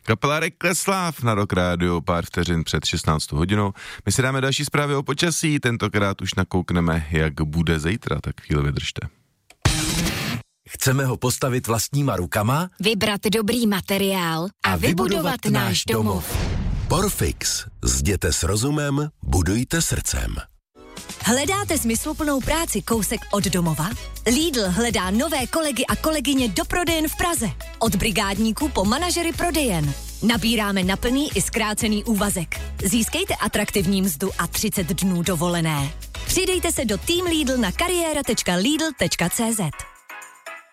Kapela Rekleslav na Rock Radio pár vteřin před 16 hodinou. My si dáme další zprávy o počasí, tentokrát už nakoukneme, jak bude zítra, tak chvíli vydržte. Chceme ho postavit vlastníma rukama? Vybrat dobrý materiál a vybudovat náš domov. Porfix. Zděte s rozumem, budujte srdcem. Hledáte smysluplnou práci kousek od domova? Lidl hledá nové kolegy a kolegyně do prodejen v Praze. Od brigádníků po manažery prodejen. Nabíráme na plný i zkrácený úvazek. Získejte atraktivní mzdu a 30 dnů dovolené. Přidejte se do Team Lidl na kariéra.lidl.cz.